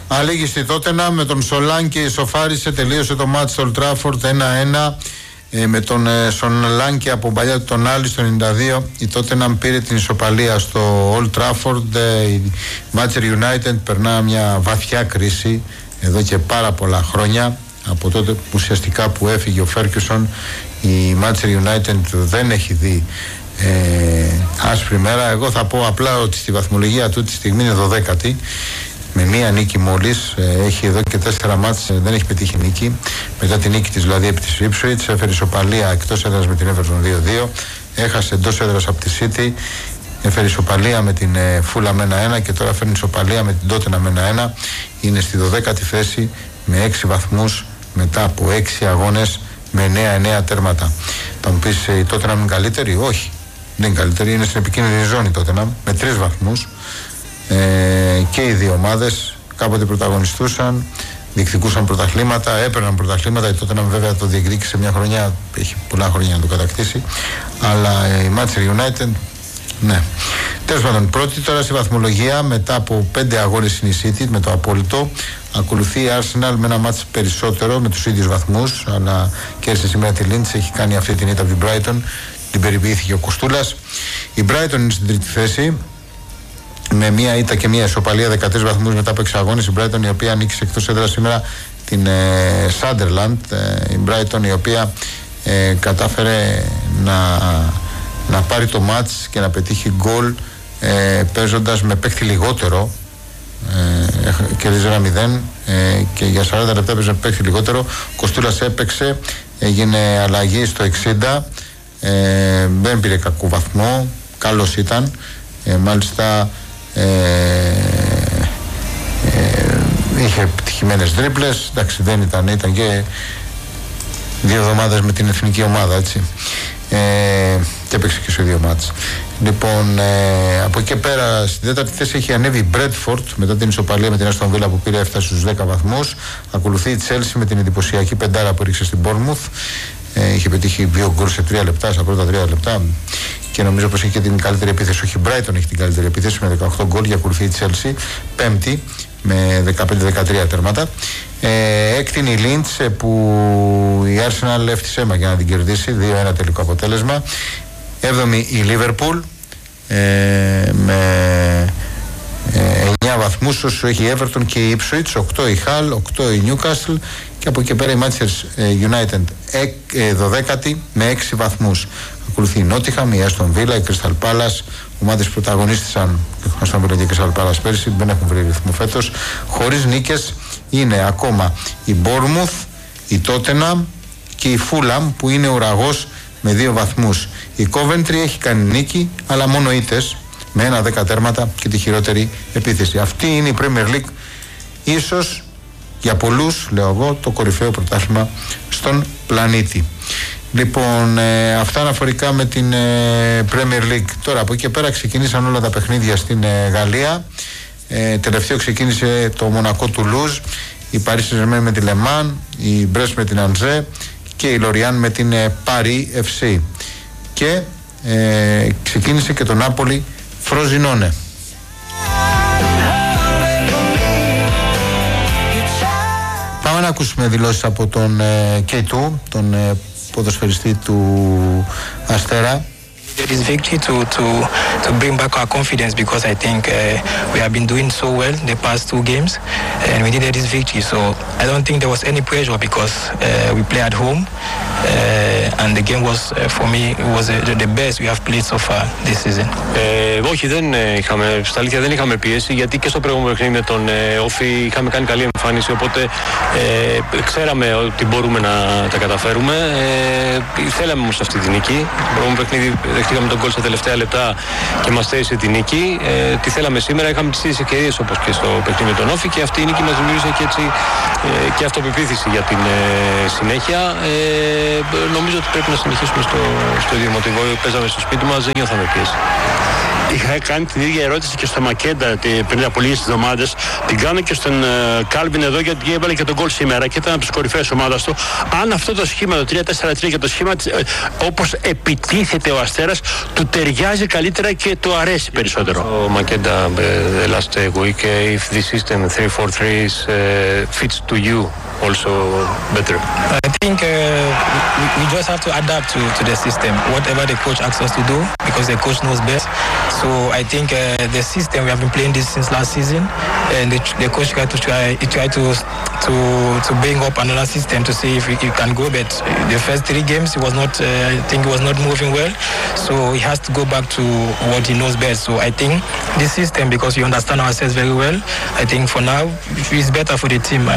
Αλήγιστη Τότεναμ με τον Σολάνκε ισοφάρισε, τελείωσε το μάτς στο Old Trafford 1-1. Με τον Σολάνκε από παλιά τον Άλλη στο 92. Η Τότεναμ πήρε την ισοπαλία στο Old Trafford. Η Manchester United περνά μια βαθιά κρίση εδώ και πάρα πολλά χρόνια. Από τότε ουσιαστικά που έφυγε ο Φέρκιουσον, η Manchester United δεν έχει δει άσπρη μέρα. Εγώ θα πω απλά ότι στη βαθμολογία του τη στιγμή είναι 12η με μία νίκη μόλις. Έχει εδώ και 4 μάτς, δεν έχει πετύχει νίκη. Μετά τη νίκη της δηλαδή επί της Ipswich, έφερε ισοπαλία εκτός έδρας με την Everton 2-2, έχασε εντός έδρας από τη City, έφερε ισοπαλία με την Fulham 1-1 και τώρα φέρνει ισοπαλία με την Tottenham 1-1. Είναι στη 12η θέση με 6 βαθμούς μετά από 6 αγώνες με 9 τέρματα. Θα μου πεις η Tottenham είναι καλύτερη? Όχι, δεν είναι καλύτερη, είναι στην επικίνδυνη ζώνη η Tottenham με 3 βαθμούς. Και οι δύο ομάδες κάποτε πρωταγωνιστούσαν, διεκδικούσαν πρωταθλήματα, έπαιρναν πρωταθλήματα. Η Tottenham βέβαια το διεκδίκησε μια χρονιά, έχει πολλά χρόνια να το κατακτήσει, αλλά η Manchester United, ναι. Τέλος πάντων, πρώτη τώρα στη βαθμολογία μετά από 5 αγώνες στην City με το απόλυτο. Ακολουθεί η Arsenal με ένα μάτς περισσότερο με τους ίδιους βαθμούς, αλλά κέρδισε σήμερα τη Leeds, έχει κάνει αυτή την ήττα από την Brighton, την περιποιήθηκε ο Κοστούλας. Η Brighton είναι στην τρίτη θέση με μία ήττα και μία ισοπαλία, 13 βαθμούς μετά από 6 αγώνες. Η Brighton η οποία νίκησε εκτός έδρας σήμερα την Sunderland. Η Brighton η οποία κατάφερε να πάρει το μάτς και να πετύχει γκολ παίζοντας με παίκτη λιγότερο. Κερδίζει 1-0 και για 40 λεπτά παίζει με παίκτη λιγότερο. Κοστούλας έπαιξε, έγινε αλλαγή στο 60, δεν πήρε κακό βαθμό, καλός ήταν. Μάλιστα είχε επιτυχημένες τρίπλες. Εντάξει, δεν ήταν και 2 εβδομάδες με την εθνική ομάδα, έτσι, και έπαιξε και σε 2 μάτς. Λοιπόν, από εκεί πέρα στην τέταρτη θέση έχει ανέβει η Bradford μετά την ισοπαλία με την Aston Villa που πήρε, έφτασε στους 10 βαθμούς. Ακολουθεί η Chelsea με την εντυπωσιακή πεντάρα που ρίξε στην Bournemouth. Είχε πετύχει 2 γκολ σε 3 λεπτά, στα πρώτα 3 λεπτά, και νομίζω πως έχει και την καλύτερη επίθεση. Όχι, η Brighton έχει την καλύτερη επίθεση με 18 γκολ και ακολουθεί η Chelsea πέμπτη με 15-13 τέρματα. Έκτη είναι η Leeds που η Arsenal έφτιασε αίμα για να την κερδίσει, 2-1 τελικό αποτέλεσμα. 7η η Liverpool με 9 βαθμούς, όσο έχει η Everton και η Ipswich, 8 η Hull, 8 η Newcastle, και από εκεί πέρα η Manchester United 12η με 6 βαθμούς. Ακολουθεί η Nottingham, η Aston Villa, η Crystal Palace, ομάδες που πρωταγωνίστησαν Aston Villa και η Crystal Palace πέρσι, δεν έχουν βρει ρυθμό φέτος. Χωρίς νίκες είναι ακόμα η Bournemouth, η Tottenham και η Fulham που είναι ουραγός με 2 βαθμούς. Η Coventry έχει κάνει νίκη, αλλά μόνο ήττες με 1-10 τέρματα και τη χειρότερη επίθεση. Αυτή είναι η Premier League, ίσως για πολλούς, λέω εγώ, το κορυφαίο πρωτάθλημα στον πλανήτη. Λοιπόν, αυτά αναφορικά με την Premier League. Τώρα από εκεί και πέρα ξεκινήσαν όλα τα παιχνίδια στην Γαλλία. Τελευταίο ξεκίνησε το Μονακό Τουλούζ, η Paris Saint-Germain με τη Le Mans, η Brest με την Angers και η Lorient με την Paris FC. Και ξεκίνησε και το Νάπολι Φροζινόνε. Πάμε να ακούσουμε δηλώσεις από τον K2, τον ποδοσφαιριστή του Αστέρα. This victory to bring back our confidence, because I think we have been doing so well the past 2 games and we needed this victory, so I don't think there was any pressure because we play at home and the game was for me was the best we have played so far this season. Όχι, στα αλήθεια δεν είχαμε πίεση, γιατί και στο προηγούμενο παιχνίδι με τον Όφη είχαμε κάνει καλή εμφάνιση, οπότε ξέραμε ότι μπορούμε να τα καταφέρουμε. Θέλαμε όμως αυτή τη νίκη. Το προηγούμενο παιχνίδι δεχτήκαμε τον γκολ στα τελευταία λεπτά και μας θέρισε τη νίκη. Τι θέλαμε σήμερα, είχαμε τις ίδιες ευκαιρίες όπως και στο παιχνίδι με τον Όφη, και αυτή η νίκη μας δημιούργησε και έτσι και αυτοπεποίθηση για την συνέχεια. νομίζω ότι πρέπει να συνεχίσουμε στο ίδιο μοτίβο. Παίζαμε στο σπίτι μας, δεν νιώθαμε πίεση. Είχα κάνει την ίδια ερώτηση και στο Μακέντα πριν από λίγες εβδομάδες. Την κάνω και στον Κάλβιν εδώ, γιατί έβαλε και τον γκολ σήμερα και ήταν από τις κορυφαίες ομάδας του. Αν αυτό το σχήμα, το 3-4-3 και το σχήμα όπως επιτίθεται ο Αστέρας, του ταιριάζει καλύτερα και του αρέσει περισσότερο. Ο Μακέντα the last week, if the system 3-4-3 fits to you also better. I think we just have to adapt to the system, whatever the coach asks us to do, because the coach knows best. So I think the system, we have been playing this since last season, and the coach tried to bring up another system to see if he can go. But the first 3 games, he was not. I think he was not moving well. So he has to go back to what he knows best. So I think this system, because we understand ourselves very well, I think for now it's better for the team.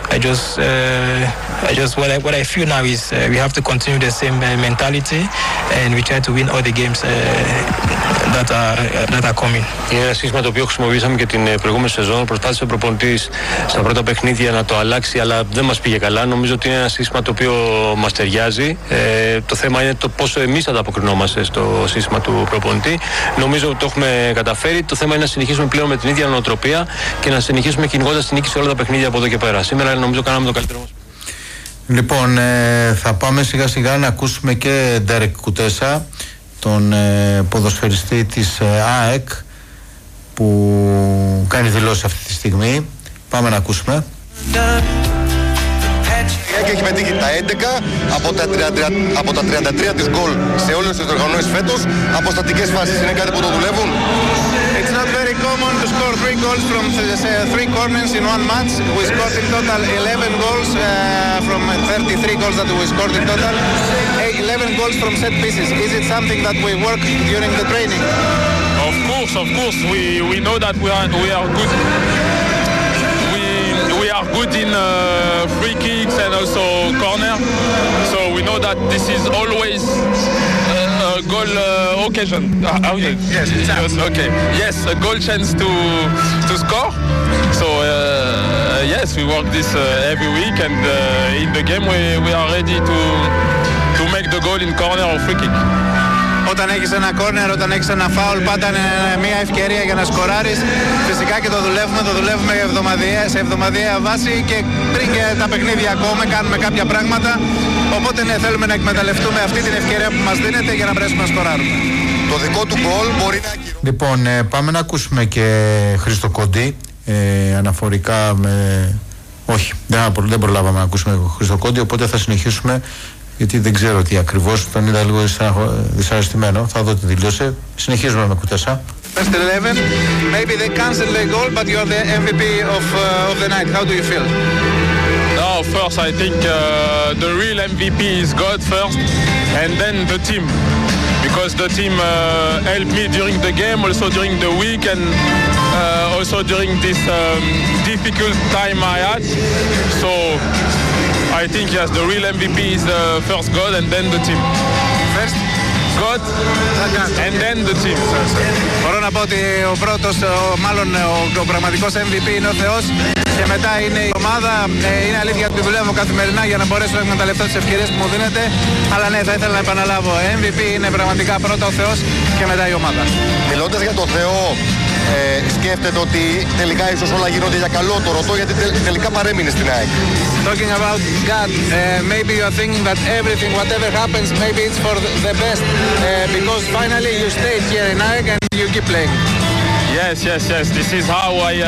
What I feel now is we have to continue the same mentality, and we try to win all the games that are coming. Είναι ένα σύστημα το οποίο χρησιμοποιήσαμε και την προηγούμενη σεζόν. Προσπάθησε ο προπονητής στα πρώτα παιχνίδια να το αλλάξει, αλλά δεν μας πήγε καλά. Νομίζω ότι είναι ένα σύστημα το οποίο μας ταιριάζει. Το θέμα είναι το πόσο εμείς ανταποκρινόμαστε στο σύστημα του προπονητή. Νομίζω ότι το έχουμε καταφέρει. Το θέμα είναι να συνεχίσουμε πλέον με την ίδια νοοτροπία και να συνεχίσουμε κυνηγώντας την νίκη σε όλα τα παιχνίδια από εδώ και πέρα. Σήμερα νομίζω κάναμε το καλύτερο μας. Λοιπόν, θα πάμε σιγά σιγά να ακούσουμε και Ντέρεκ Κουτέσα, τον ποδοσφαιριστή της ΑΕΚ, που κάνει δηλώσεις αυτή τη στιγμή. Πάμε να ακούσουμε. Και έχει πετύχει τα 11 από τα 33 της γκολ σε όλες τις οργανώσεις φέτος. Από στατικές φάσεις είναι κάτι που το δουλεύουν. It's not very common to score 3 goals from 3 corners in one match. We scored in total 11 goals from 33 goals that we scored in total. 11 goals from set pieces. Is it something that we work during the training? Of course. We know that we are good. We are good in free kicks and also corner. So we know that this is always a goal occasion. Okay. Yes, a goal chance to score. So yes, we work this every week, and in the game we are ready to make the goal in corner or free kick. Όταν έχεις ένα κόρνερ, όταν έχεις ένα φάουλ, πάντα είναι μια ευκαιρία για να σκοράρεις. Φυσικά και το δουλεύουμε σε εβδομαδιαία βάση και πριν και τα παιχνίδια ακόμα κάνουμε κάποια πράγματα. Οπότε θέλουμε να εκμεταλλευτούμε αυτή την ευκαιρία που μας δίνεται για να μπορέσουμε να σκοράρουμε. Το δικό του γκολ μπορεί να ακυρώσει. Λοιπόν, πάμε να ακούσουμε και Χρήστο Κόντι, αναφορικά με... Όχι, δεν προλάβαμε να ακούσουμε Χρήστο Κόντι, οπότε θα συνεχίσουμε, γιατί δεν ξέρω τι ακριβώς, τον είδα λίγο δυσαρεστημένο. Θα δω τι δηλώσε. Συνεχίζουμε με Κουτέσα. First 11, maybe they cancel the goal, but you are the MVP of the night. How do you feel? No, first I think the real MVP is God first, and then the team. Because the team helped me during the game, also during the week, and also during this difficult time I had. So I think yes, the real MVP is first God and then the team. First God and then the team. Μπορώ να πω ότι ο πρώτος, μάλλον ο πραγματικός MVP είναι ο Θεός και μετά είναι η ομάδα. Είναι αλήθεια ότι δουλεύω καθημερινά για να μπορέσω να εκμεταλλευτώ τις ευκαιρίες που μου δίνεται. Αλλά ναι, θα ήθελα να επαναλάβω, MVP είναι πραγματικά πρώτα ο Θεός και μετά η ομάδα. Μιλώντας για τον Θεό, σκέφτεται ότι τελικά ίσως όλα γίνονται για καλό? Το ρωτώ γιατί τελικά παρέμεινε στην ΑΕΚ. Talking about God, maybe you are thinking that everything, whatever happens, maybe it's for the best, because finally you stayed here in ΑΕΚ and you keep playing. Yes. This is how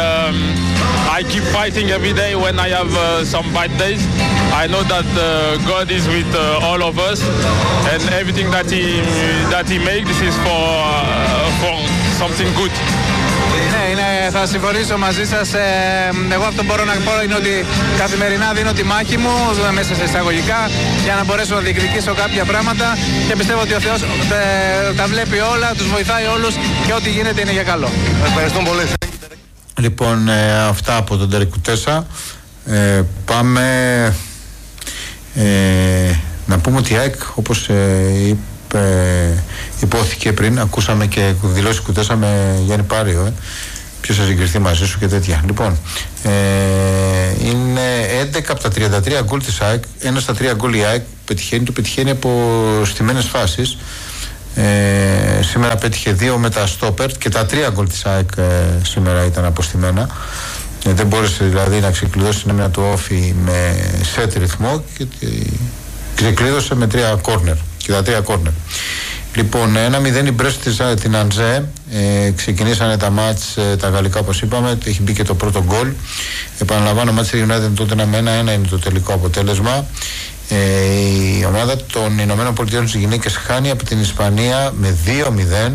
I keep fighting every day when I have some bad days. I know that God is with all of us, and everything that He makes, this is for something good. Ναι, θα συμφωνήσω μαζί σας. Εγώ αυτό που μπορώ να πω είναι ότι καθημερινά δίνω τη μάχη μου μέσα σε εισαγωγικά για να μπορέσω να διεκδικήσω κάποια πράγματα και πιστεύω ότι ο Θεός τα βλέπει όλα, τους βοηθάει όλους και ό,τι γίνεται είναι για καλό. Ευχαριστώ πολύ. Λοιπόν, αυτά από τον Ντέρεκ Κουτέσα. Πάμε να πούμε ότι η ΑΕΚ, όπως υπόθηκε πριν, ακούσαμε και δηλώσεις Κουτέσα με Γιάννη Πάριο, ποιος θα συγκριθεί μαζί σου και τέτοια. Λοιπόν, Είναι 11 από τα 33 γκολ της ΑΕΚ. Ένα στα 3 γκολ η ΑΕΚ πετυχαίνει από στημένες φάσεις. Σήμερα πέτυχε 2 με τα στόπερ και τα 3 γκολ της ΑΕΚ σήμερα ήταν αποστημένα. Δεν μπόρεσε δηλαδή να ξεκλειδώσει την άμυνα του Όφη με σετ ρυθμό και ξεκλείδωσε με 3 κόρνερ και τα 3 κόρνερ. Λοιπόν, 1-0 η Μπρέστ την Αντζέ. Ξεκινήσανε τα μάτς τα γαλλικά, όπως είπαμε. Έχει μπει και το πρώτο γκολ. Επαναλαμβάνω, Manchester United τότε με 1-1 είναι το τελικό αποτέλεσμα. Η ομάδα των Ηνωμένων Πολιτειών στις γυναίκες χάνει από την Ισπανία με 2-0.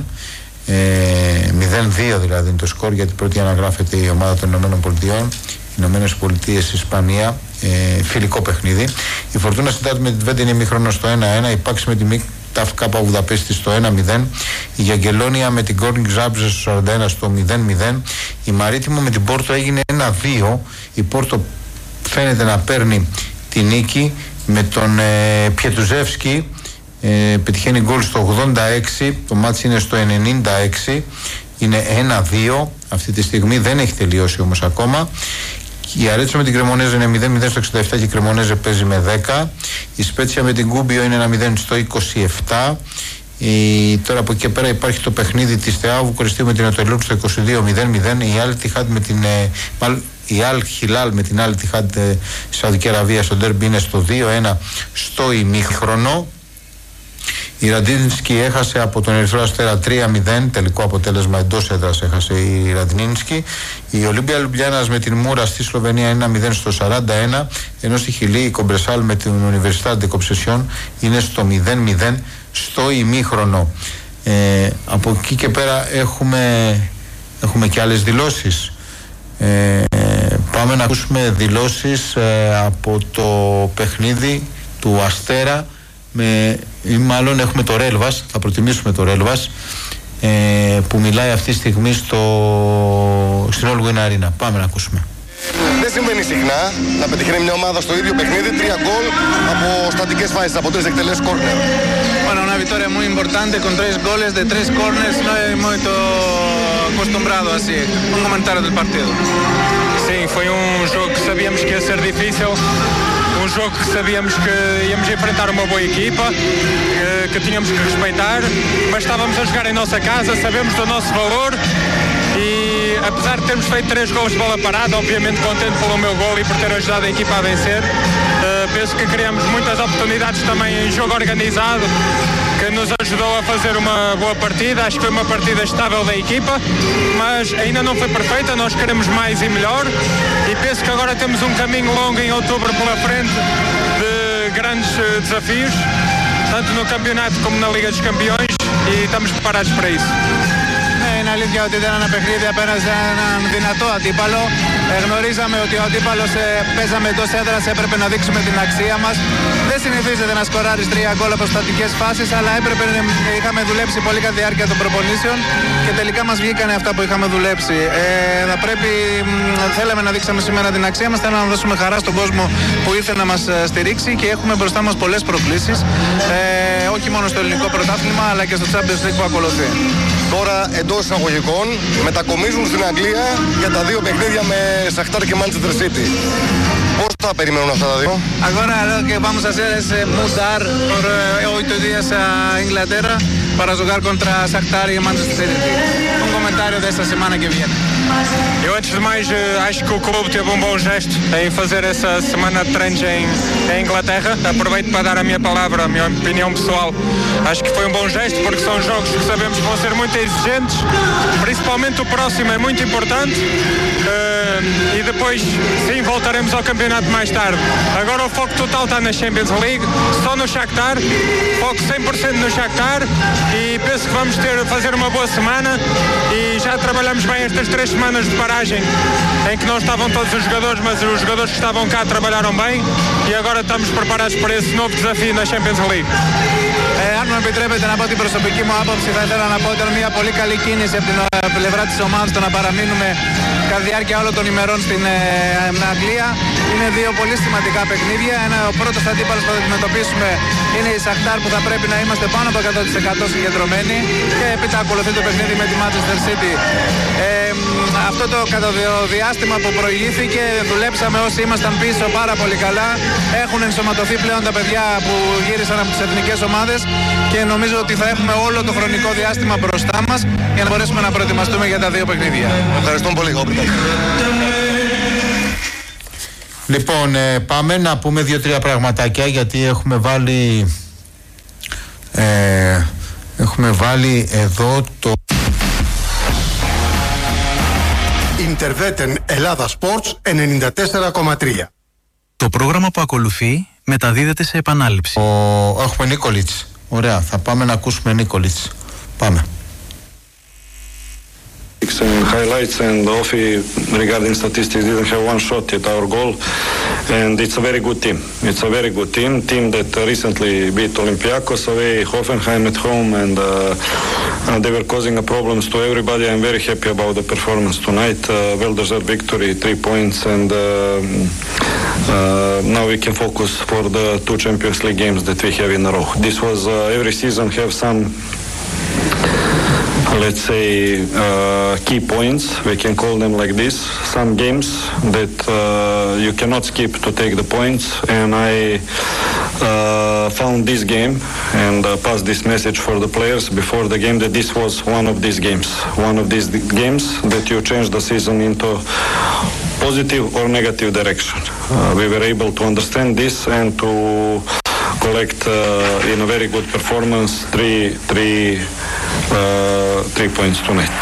0-2 δηλαδή είναι το σκορ, γιατί πρώτη αναγράφεται η ομάδα των Ηνωμένων Πολιτειών. Ηνωμένες Πολιτείες, Ισπανία. Φιλικό παιχνίδι. Η Φορτούνα Σιντάτ με την Βέντε είναι ημίχρονο στο 1-1. Η Πάξη με τη ΤΑΦ Κάπα Βουδαπέστη στο 1-0. Η Γιαγκελόνια με την Γκόρνικ Ζάμπζε στο 41 στο 0-0. Η Μαρίτιμο με την Πόρτο έγινε 1-2. Η Πόρτο φαίνεται να παίρνει τη νίκη με τον Πιετουζεύσκι. Πετυχαίνει γκολ στο 86. Το μάτς είναι στο 96. Είναι 1-2 αυτή τη στιγμή. Δεν έχει τελειώσει όμως ακόμα. Η Αρέτσο με την Κρεμονέζε είναι 0-0 στο 67 και η Κρεμονέζε παίζει με 10. Η Σπέτσια με την Κούμπιο είναι 1-0 στο 27. Τώρα από εκεί και πέρα υπάρχει το παιχνίδι της Θεάου Βουκουριστίου με την Ατολούκ στο 22-0-0. Η Αλ Τιχάντ με την η Αλ Χιλάλ με την Αλ Τιχάντ Σαουδική Αραβία στο ντέρμπι είναι στο 2-1 στο ημίχρονο. Η Ραντίνσκι έχασε από τον Ερυθρό Αστέρα 3-0, τελικό αποτέλεσμα εντός έδρας έχασε η Ραντίνσκι. Η Ολύμπια Λουμπλιάνας με την Μούρα στη Σλοβενία 1-0 στο 41, ενώ στη Χιλή η Κομπρεσάλ με την Universidad de Concepción είναι στο 0-0 στο ημίχρονο. Από εκεί και πέρα έχουμε και άλλες δηλώσεις. Πάμε να ακούσουμε δηλώσεις από το παιχνίδι του Αστέρα ή μάλλον έχουμε το Ρέλβας, θα προτιμήσουμε το Ρέλβας που μιλάει αυτή τη στιγμή στην All Win Arena. Πάμε να ακούσουμε. Δεν συμβαίνει συχνά να πετυχαίνει μια ομάδα στο ίδιο παιχνίδι 3 γκολ από στατικές φάσεις, από 3 εκτελέσεις κόρνερ. Bueno, una victoria muy importante con 3 goles de 3 corners, no é muito acostumbrado así. Un comentario del partido. Sim, foi jogo que sabíamos que ia ser difícil. Jogo que sabíamos que íamos enfrentar uma boa equipa, que tínhamos que respeitar, mas estávamos a jogar em nossa casa, sabemos do nosso valor e apesar de termos feito 3 golos de bola parada, obviamente contente pelo meu gol e por ter ajudado a equipa a vencer, penso que criamos muitas oportunidades também em jogo organizado, que nos ajudou a fazer uma boa partida. Acho que foi uma partida estável da equipa, mas ainda não foi perfeita, nós queremos mais e melhor e penso que agora temos um caminho longo em outubro pela frente de grandes desafios, tanto no campeonato como na Liga dos Campeões e estamos preparados para isso. Είναι αλήθεια ότι ήταν ένα παιχνίδι απέναντι σε έναν δυνατό αντίπαλο. Γνωρίζαμε ότι ο αντίπαλος παίζαμε εντός έδρας, έπρεπε να δείξουμε την αξία μας. Δεν συνηθίζεται να σκοράρεις 3 γκολ από στατικές φάσεις, αλλά είχαμε δουλέψει πολύ κατά τη διάρκεια των προπονήσεων και τελικά μας βγήκανε αυτά που είχαμε δουλέψει. Θέλαμε να δείξουμε σήμερα την αξία μας, θέλαμε να δώσουμε χαρά στον κόσμο που ήρθε να μας στηρίξει και έχουμε μπροστά μας πολλές προκλήσεις, όχι μόνο στο ελληνικό πρωτάθλημα αλλά και στο Champions League που ακολουθεί. Τώρα εντός εισαγωγικών μετακομίζουν στην Αγγλία για τα 2 παιχνίδια με Shakhtar και Manchester City. Πώς θα περιμένουν αυτά τα 2? Ahora lo que vamos a hacer es mudar por 8 días a Inglaterra para jugar contra Shakhtar e Manchester City. Um comentário dessa semana que viene. Eu antes de mais acho que o clube teve um bom gesto em fazer essa semana de treinos em Inglaterra. Aproveito para dar a minha palavra, a minha opinião pessoal. Acho que foi um bom gesto porque são jogos que sabemos que vão ser muito exigentes, principalmente o próximo é muito importante e depois sim voltaremos ao campeonato mais tarde. Agora o foco total está na Champions League, só no Shakhtar, foco 100% no Shakhtar e penso que vamos fazer uma boa semana e já trabalhamos bem estas 3 semanas de paragem em que não estavam todos os jogadores, mas os jogadores que estavam cá trabalharam bem e agora estamos preparados para esse novo desafio na Champions League. Αν μου επιτρέπετε να πω την προσωπική μου άποψη, θα ήθελα να πω ότι ήταν μια πολύ καλή κίνηση από την πλευρά της ομάδας το να παραμείνουμε κατά τη διάρκεια όλων των ημερών στην Αγγλία. Είναι δύο πολύ σημαντικά παιχνίδια. Ο πρώτος αντίπαλος που θα αντιμετωπίσουμε είναι η Σαχτάρ, που θα πρέπει να είμαστε πάνω από 100% συγκεντρωμένοι, και έπειτα ακολουθεί το παιχνίδι με τη Manchester City. Αυτό το διάστημα που προηγήθηκε δουλέψαμε όσοι ήμασταν πίσω πάρα πολύ καλά. Έχουν ενσωματωθεί πλέον τα παιδιά που γύρισαν από τις εθνικές ομάδες και νομίζω ότι θα έχουμε όλο το χρονικό διάστημα μπροστά μας για να μπορέσουμε να προετοιμαστούμε για τα δύο παιχνίδια. Ευχαριστούμε πολύ. Λοιπόν, πάμε να πούμε 2-3 πραγματάκια, γιατί έχουμε βάλει εδώ το Ιντερβέτεν Ελλάδα Sports 94,3. Το πρόγραμμα που ακολουθεί μεταδίδεται σε επανάληψη. Έχουμε Νίκολιτς. Ωραία, θα πάμε να ακούσουμε Νίκολιτς. Πάμε. And highlights, and Ofi regarding statistics didn't have one shot at our goal, and it's a very good team. It's a very good team that recently beat Olympiacos away, Hoffenheim at home, and they were causing problems to everybody. I'm very happy about the performance tonight. Well-deserved victory, 3 points, and now we can focus for the 2 Champions League games that we have in a row. This was every season have some, let's say, key points, we can call them like this, some games that you cannot skip to take the points, and I found this game and passed this message for the players before the game that this was one of these games that you change the season into positive or negative direction. We were able to understand this and to collect in a very good performance 3 points tonight.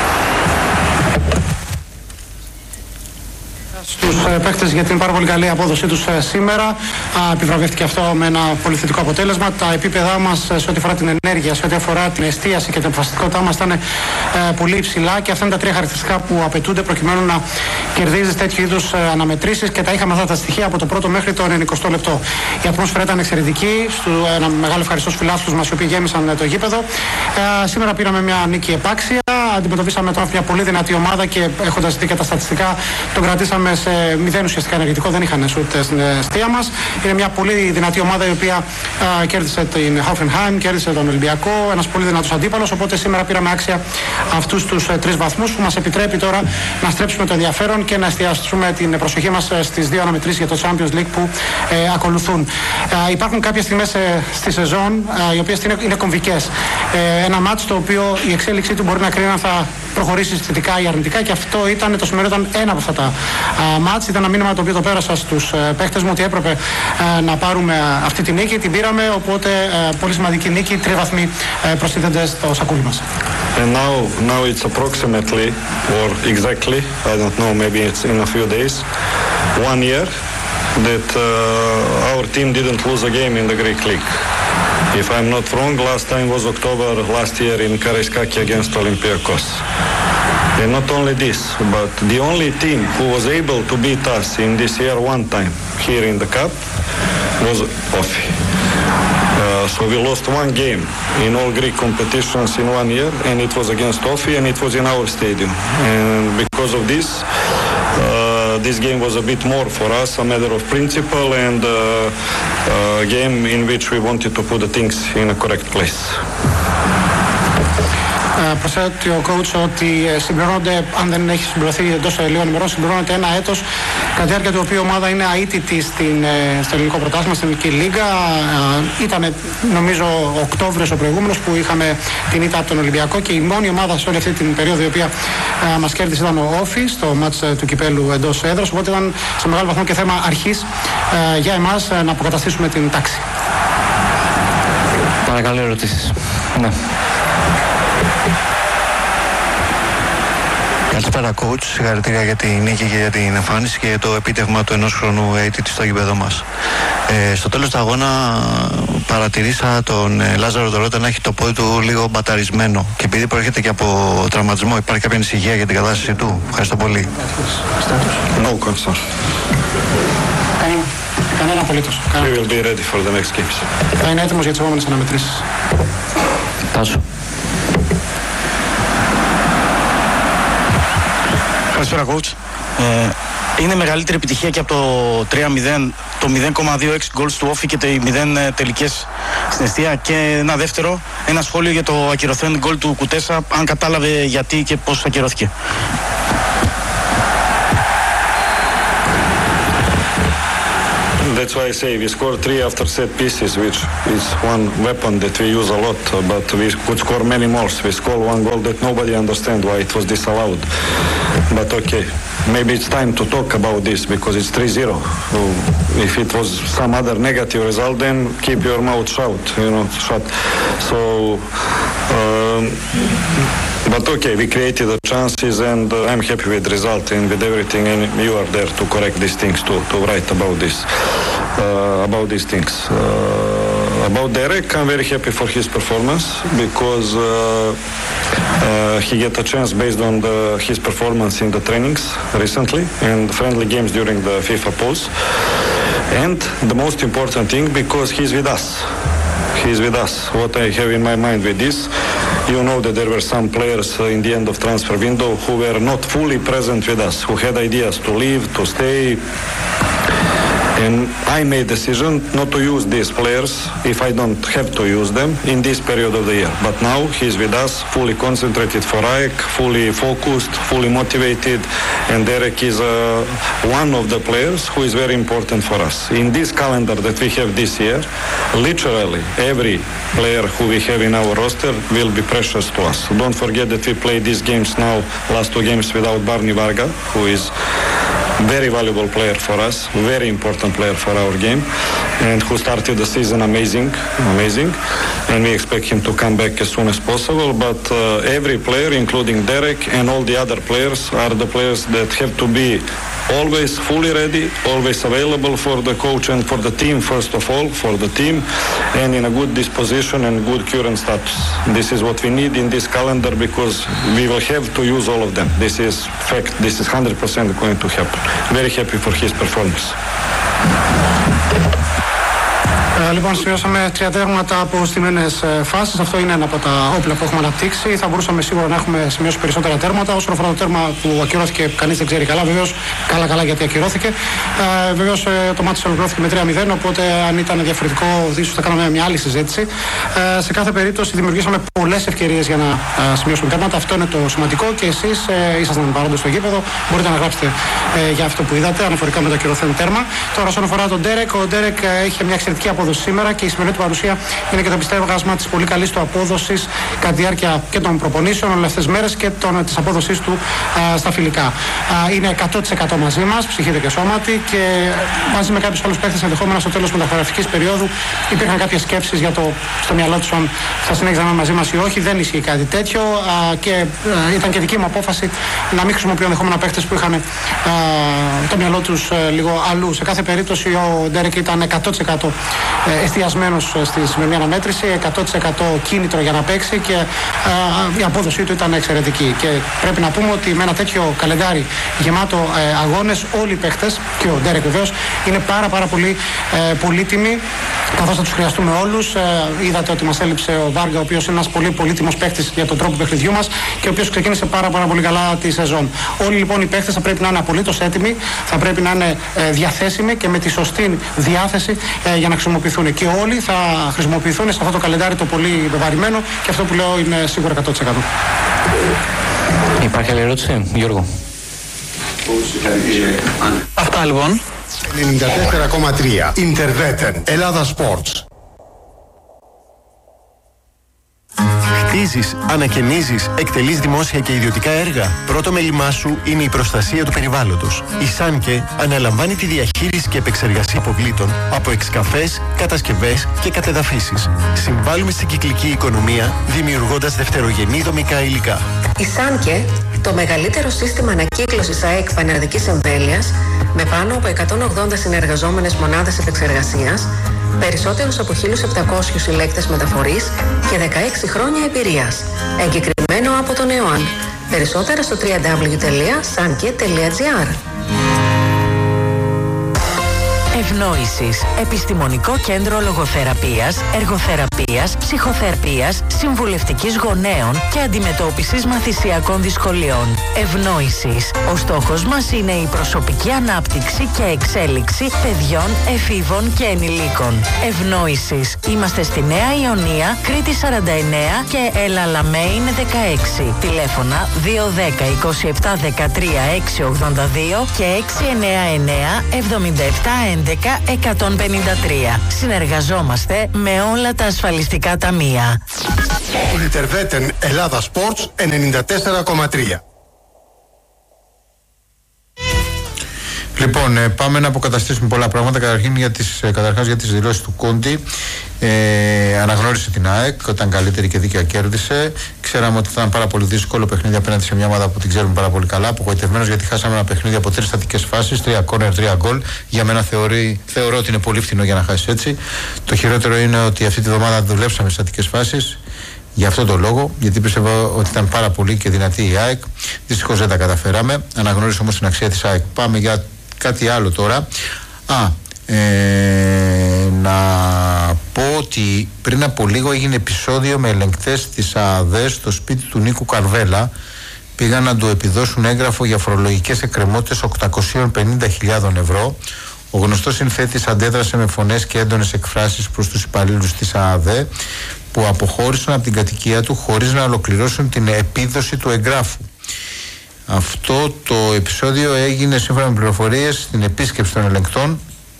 Στους παίκτες για την πάρα πολύ καλή απόδοσή τους σήμερα. Επιβραβεύτηκε αυτό με ένα πολύ θετικό αποτέλεσμα. Τα επίπεδά μας σε ό,τι αφορά την ενέργεια, σε ό,τι αφορά την εστίαση και την αποφασιστικότητά μας ήταν πολύ υψηλά, και αυτά είναι τα 3 χαρακτηριστικά που απαιτούνται προκειμένου να κερδίζεις τέτοιου είδους αναμετρήσεις, και τα είχαμε αυτά τα στοιχεία από το πρώτο μέχρι το 90 λεπτό. Η ατμόσφαιρα ήταν εξαιρετική. Ένα μεγάλο ευχαριστώ στους φιλάθλους μας οι οποίοι γέμισαν το γήπεδο. Σήμερα πήραμε μια νίκη επάξια. Αντιμετωπίσαμε τώρα μια πολύ δυνατή ομάδα και έχοντας δει και τα στατιστικά, τον κρατήσαμε σε 0 ουσιαστικά ενεργητικό, δεν είχαν σούτ στην αιστεία μας. Είναι μια πολύ δυνατή ομάδα η οποία κέρδισε την Hoffenheim, κέρδισε τον Ολυμπιακό, ένας πολύ δυνατός αντίπαλος. Οπότε σήμερα πήραμε άξια αυτούς τους 3 βαθμούς που μας επιτρέπει τώρα να στρέψουμε το ενδιαφέρον και να εστιάσουμε την προσοχή μας στις 2 αναμετρήσεις για το Champions League που ακολουθούν. Υπάρχουν κάποιες στιγμές στη σεζόν οι οποίες είναι κομβικές. Ένα μάτς το οποίο η εξέλιξή του μπορεί να κρίνει αν θα προχωρήσει θετικά ή αρνητικά, και αυτό ήταν το σημείο, ήταν ένα από αυτά τα μάτς. Ήταν ένα μήνυμα το οποίο το πέρασα στους παίχτες μου ότι έπρεπε να πάρουμε αυτή τη νίκη. Την πήραμε, οπότε πολύ σημαντική νίκη. 3 βαθμοί προστίθενται στο σακούλι μας. And now it's approximately, or exactly, I don't know, maybe it's in a few days, 1 year that our team didn't lose a game in the Greek League. If I'm not wrong, last time was October last year in Karaiskaki against Olympiacos. And not only this, but the only team who was able to beat us in this year one time here in the Cup was Ofi. So we lost 1 game in all Greek competitions in 1 year, and it was against Ofi, and it was in our stadium. And because of this, this game was a bit more for us, a matter of principle, and a game in which we wanted to put the things in a correct place. Προσθέτει ο coach ότι συμπληρώνονται, αν δεν έχει συμπληρωθεί εντός λίγων ημερών, συμπληρώνεται 1 έτος, κατά τη διάρκεια του οποίου η ομάδα είναι αίτητη στο ελληνικό πρωτάθλημα, στην ελληνική λίγα. Ήταν νομίζω Οκτώβριος ο προηγούμενος που είχαμε την ήττα από τον Ολυμπιακό, και η μόνη ομάδα σε όλη αυτή την περίοδο η οποία μας κέρδισε ήταν ο Όφη στο μάτς του κυπέλου εντός έδρας. Οπότε ήταν σε μεγάλο βαθμό και θέμα αρχής για εμάς να αποκαταστήσουμε την τάξη. Παρακαλώ ερωτήσεις. Ναι. Καλησπέρα coach, συγχαρητήρια για την νίκη και για την εμφάνιση και για το επίτευγμα του 1 χρόνου ATT στο γήπεδο μας. Στο τέλος του αγώνα παρατηρήσα τον Λάζαρο Δωρότα να έχει το πόδι του λίγο μπαταρισμένο, και επειδή προέρχεται και από τραυματισμό, υπάρχει κάποια ανησυχία για την κατάσταση του? Ευχαριστώ πολύ. No concern. Κανένα απολύτως. We will be ready for the next games. Θα είναι έτοιμος για τις επόμενες αναμετρήσεις. Τάσο. Καλησπέρα, coach. Είναι μεγαλύτερη επιτυχία και από το 3-0, το 0,26 goals του Όφη και το 0 τελικές στην εστία. Και ένα δεύτερο, ένα σχόλιο για το ακυρωθέν γκολ του Κουτέσα, αν κατάλαβε γιατί και πώς ακυρώθηκε. That's why I say we scored 3 after set pieces, which is one weapon that we use a lot, but we could score many more. We scored one goal that nobody understands why it was disallowed. But okay, maybe it's time to talk about this because it's 3-0. If it was some other negative result, then keep your mouth shut. So, but okay, we created the chances and I'm happy with the result and with everything, and you are there to correct these things, to write about this, about these things. About Derek, I'm very happy for his performance because he get a chance based on his performance in the trainings recently and friendly games during the FIFA Pulse. And the most important thing, because he's with us. He's with us. What I have in my mind with this, you know that there were some players in the end of transfer window who were not fully present with us, who had ideas to leave, to stay. And I made decision not to use these players if I don't have to use them in this period of the year. But now he's with us, fully concentrated for AEK, fully focused, fully motivated, and Derek is one of the players who is very important for us. In this calendar that we have this year, literally every player who we have in our roster will be precious to us. Don't forget that we played these games now, last 2 games without Barney Varga, who is very valuable player for us, very important player for our game, and who started the season amazing, and we expect him to come back as soon as possible. But every player, including Derek and all the other players, are the players that have to be always fully ready, always available for the coach and for the team, first of all, for the team, and in a good disposition and good current status. This is what we need in this calendar because we will have to use all of them. This is fact, this is 100% going to happen. Very happy for his performance. Λοιπόν, σημειώσαμε 3 τέρματα από στημένες φάσεις. Αυτό είναι ένα από τα όπλα που έχουμε αναπτύξει. Θα μπορούσαμε σίγουρα να έχουμε σημειώσει περισσότερα τέρματα. Όσον αφορά το τέρμα που ακυρώθηκε, κανείς δεν ξέρει καλά. Βεβαίως, καλά γιατί ακυρώθηκε. Βεβαίως, το μάτι ολοκληρώθηκε με 3-0. Οπότε, αν ήταν διαφορετικό, ίσως θα κάναμε μια άλλη συζήτηση. Σε κάθε περίπτωση, δημιουργήσαμε πολλές ευκαιρίες για να σημειώσουμε τέρματα. Αυτό είναι το σημαντικό και εσείς ήσασταν παρόντες στο γήπεδο. Μπορείτε να γράψετε για αυτό που είδατε αναφορικά με το ακυρωθέν τέρμα. Τώρα, όσον αφορά τον Ντέρεκ, ο Ντέρεκ είχε μια εξαιρετική απόδοση σήμερα και η σημερινή του παρουσία είναι και το πιστεύγασμα της πολύ καλής του απόδοσης κατά τη διάρκεια και των προπονήσεων όλες αυτές τις μέρες και της απόδοσης του στα φιλικά. Είναι 100% μαζί μας, ψυχείται και σώματι, και μαζί με κάποιους άλλους παίκτες ενδεχόμενα στο τέλος μεταγραφικής περίοδου υπήρχαν κάποιες σκέψεις για στο μυαλό τους αν θα συνέχιζαν μαζί μας ή όχι. Δεν ισχύει κάτι τέτοιο και ήταν και δική μου απόφαση να μην χρησιμοποιώ ενδεχόμενα παίκτες που είχαν το μυαλό τους λίγο αλλού. Σε κάθε περίπτωση ο Ντέρεκ ήταν 100% εστιασμένος στη σημερινή αναμέτρηση, 100% κίνητρο για να παίξει και η απόδοσή του ήταν εξαιρετική. Και πρέπει να πούμε ότι με ένα τέτοιο καλεντάρι γεμάτο αγώνες, όλοι οι παίχτες και ο Ντέρεκ βεβαίως είναι πάρα πολύ πολύτιμοι, καθώς θα τους χρειαστούμε όλους. Είδατε ότι μας έλειψε ο Βάργα, ο οποίος είναι ένας πολύ πολύτιμος παίχτης για τον τρόπο παιχνιδιού μας και ο οποίος ξεκίνησε πάρα πολύ καλά τη σεζόν. Όλοι λοιπόν οι παίχτες θα πρέπει να είναι απολύτως έτοιμοι, θα πρέπει να είναι διαθέσιμοι και με τη σωστή διάθεση για να χρησιμοποιηθούν. Και όλοι θα χρησιμοποιηθούν σε αυτό το καλεντάρι το πολύ βεβαρημένο και αυτό που λέω είναι σίγουρα 100%. Υπάρχει άλλη ερώτηση, Γιώργο? Αυτά λοιπόν. 94,3 Ιντερβέτεν Ελλάδα Sports. Χτίζεις, ανακαινίζεις, εκτελείς δημόσια και ιδιωτικά έργα. Πρώτο μέλημά σου είναι η προστασία του περιβάλλοντος. Η Σάνκε αναλαμβάνει τη διαχείριση και επεξεργασία αποβλήτων από εξκαφές, κατασκευές και κατεδαφίσεις. Συμβάλλουμε στην κυκλική οικονομία δημιουργώντας δευτερογενή δομικά υλικά. Η Σάνκε, το μεγαλύτερο σύστημα ανακύκλωσης ΑΕΚ πανελλαδικής εμβέλειας, με πάνω από 180 συνεργαζόμενες μονάδες επεξεργασίας, περισσότερους από 1.700 συλλέκτες μεταφορής και 16 χρόνια εμπειρίας. Εγκεκριμένο από τον ΕΟΑΝ. Περισσότερα στο www.sanke.gr. Ευνόησης. Επιστημονικό κέντρο λογοθεραπείας, εργοθεραπείας, ψυχοθεραπείας, συμβουλευτικής γονέων και αντιμετώπισης μαθησιακών δυσκολιών. Ευνόησης. Ο στόχος μας είναι η προσωπική ανάπτυξη και εξέλιξη παιδιών, εφήβων και ενηλίκων. Ευνόησης. Είμαστε στη Νέα Ιωνία, Κρήτη 49 και Ελαλαμέιν 16. Τηλέφωνα 210 27 13 682 και 699 77 11 153. Συνεργαζόμαστε με όλα τα ασφαλιστικά ταμεία. Ουλιτερβέτεν Ελλάδα Sports 94,3. Λοιπόν, πάμε να αποκαταστήσουμε πολλά πράγματα. Καταρχάς για τις δηλώσεις του Κόντι. Αναγνώρισε την ΑΕΚ, ήταν καλύτερη και δίκαια κέρδισε. Ξέραμε ότι ήταν πάρα πολύ δύσκολο παιχνίδι απέναντι σε μια ομάδα που την ξέρουμε πάρα πολύ καλά. Απογοητευμένος γιατί χάσαμε ένα παιχνίδι από 3 στατικές φάσεις, 3 κόρνερ, 3 γκολ. Για μένα θεωρώ ότι είναι πολύ φθηνό για να χάσει έτσι. Το χειρότερο είναι ότι αυτή τη βδομάδα δουλέψαμε στατικές φάσεις. Για αυτόν τον λόγο, γιατί πίστευα ότι ήταν πάρα πολύ και δυνατή η ΑΕΚ. Δυστυχώς δεν τα καταφέραμε. Αναγνώρισε όμως την αξία της ΑΕΚ. Πάμε για κάτι άλλο τώρα. Να πω ότι πριν από λίγο έγινε επεισόδιο με ελεγκτές της ΑΑΔ στο σπίτι του Νίκου Καρβέλα. Πήγαν να του επιδώσουν έγγραφο για φορολογικές εκκρεμότητες 850.000 ευρώ. Ο γνωστός συνθέτης αντέδρασε με φωνές και έντονες εκφράσεις προς τους υπαλλήλους της ΑΑΔ που αποχώρησαν από την κατοικία του χωρίς να ολοκληρώσουν την επίδοση του εγγράφου. Αυτό το επεισόδιο έγινε σύμφωνα με πληροφορίες στην επίσκεψη των ελεγκτών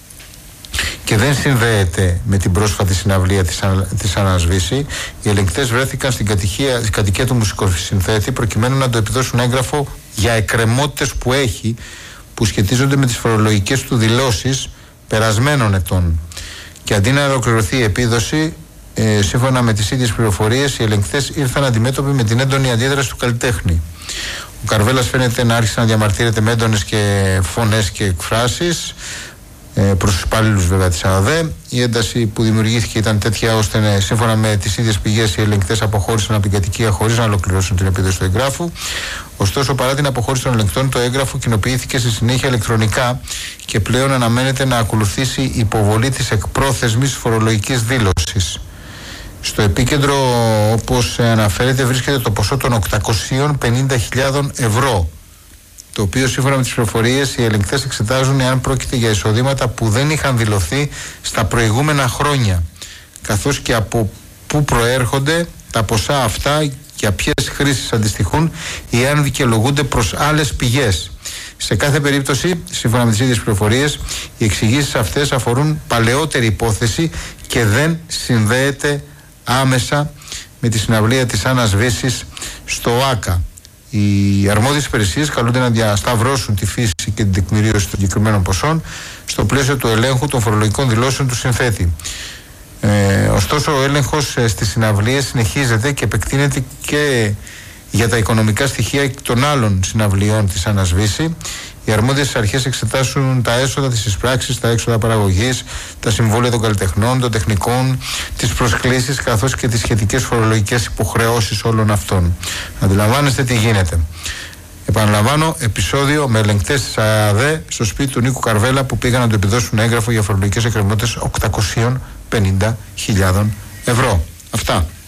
και δεν συνδέεται με την πρόσφατη συναυλία της Ανασβήση. Οι ελεγκτές βρέθηκαν στην κατοικία του μουσικοσυνθέτη προκειμένου να το επιδώσουν έγγραφο για εκκρεμότητες που έχει, που σχετίζονται με τις φορολογικές του δηλώσεις περασμένων ετών. Και αντί να ολοκληρωθεί η επίδοση, σύμφωνα με τις ίδιες πληροφορίες, οι ελεγκτές ήρθαν αντιμέτωποι με την έντονη αντίδραση του καλλιτέχνη. Ο Καρβέλας φαίνεται να άρχισε να διαμαρτύρεται με έντονες φωνές και εκφράσεις προς τους υπαλλήλους βέβαια της ΑΔΕ. Η ένταση που δημιουργήθηκε ήταν τέτοια ώστε σύμφωνα με τις ίδιες πηγές οι ελεγκτές αποχώρησαν από την κατοικία χωρίς να ολοκληρώσουν την επίδοση του εγγράφου. Ωστόσο, παρά την αποχώρηση των ελεγκτών, το έγγραφο κοινοποιήθηκε στη συνέχεια ηλεκτρονικά και πλέον αναμένεται να ακολουθήσει η υποβολή της εκπρόθεσμης φορολογικής δήλωσης. Στο επίκεντρο, όπως αναφέρεται, βρίσκεται το ποσό των 850.000 ευρώ, το οποίο σύμφωνα με τις πληροφορίες οι ελεγκτές εξετάζουν εάν πρόκειται για εισοδήματα που δεν είχαν δηλωθεί στα προηγούμενα χρόνια, καθώς και από πού προέρχονται τα ποσά αυτά, για ποιες χρήσεις αντιστοιχούν ή αν δικαιολογούνται προς άλλες πηγές. Σε κάθε περίπτωση, σύμφωνα με τις ίδιες πληροφορίες, οι εξηγήσεις αυτές αφορούν παλαιότερη υπόθεση και δεν συνδέεται άμεσα με τη συναυλία της Ανασβήσης στο ΆΚΑ. Οι αρμόδιες υπηρεσίες καλούνται να διασταυρώσουν τη φύση και την τεκμηρίωση των συγκεκριμένων ποσών στο πλαίσιο του ελέγχου των φορολογικών δηλώσεων του συνθέτη. Ωστόσο, ο έλεγχος στις συναυλίες συνεχίζεται και επεκτείνεται και για τα οικονομικά στοιχεία των άλλων συναυλιών της Ανασβήση. Οι αρμόδιες αρχές εξετάσουν τα έσοδα της εισπράξης, τα έξοδα παραγωγής, τα συμβόλαια των καλλιτεχνών, των τεχνικών, τις προσκλήσεις καθώς και τις σχετικές φορολογικές υποχρεώσεις όλων αυτών. Αντιλαμβάνεστε τι γίνεται. Επαναλαμβάνω, επεισόδιο με ελεγκτές της ΑΑΔ στο σπίτι του Νίκου Καρβέλα που πήγαν να του επιδώσουν έγγραφο για φορολογικές εκκρεμότητες 850.000 ευρώ. Αυτά.